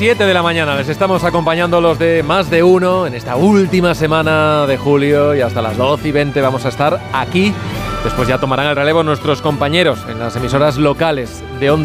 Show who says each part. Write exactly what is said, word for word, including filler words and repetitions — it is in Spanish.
Speaker 1: siete de la mañana. Les estamos acompañando los de Más de Uno en esta última semana de julio y hasta las doce y veinte vamos a estar aquí. Después ya tomarán el relevo nuestros compañeros en las emisoras locales de Onda